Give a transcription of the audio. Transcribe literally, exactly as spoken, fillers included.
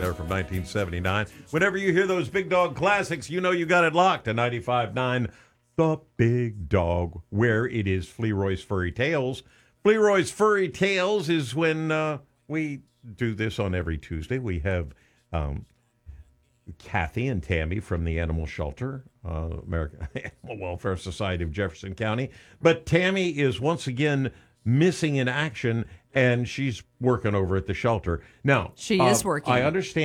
there from nineteen seventy-nine. Whenever you hear those Big Dog classics, you know you got it locked to ninety-five point nine The Big Dog, where it is Fleroy's Furry Tales. Fleroy's Furry Tales is when uh, we do this on every Tuesday. We have um, Kathy and Tammy from the Animal Shelter, uh, American Animal Welfare Society of Jefferson County. But Tammy is once again missing in action, and she's working over at the shelter. Now, She uh, is working. I understand.